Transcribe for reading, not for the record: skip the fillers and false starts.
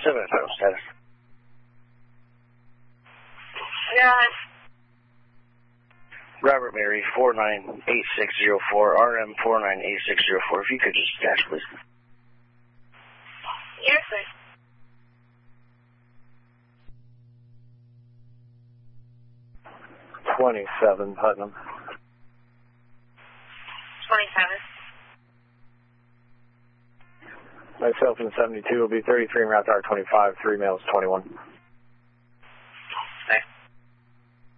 7 final status. Yeah. Robert Mary, 498604, RM 498604. If you could just dash, please. Yes, sir. $27, Putnam. 27. Myself in 72 will be 33 en route to R25, 3 males, 21.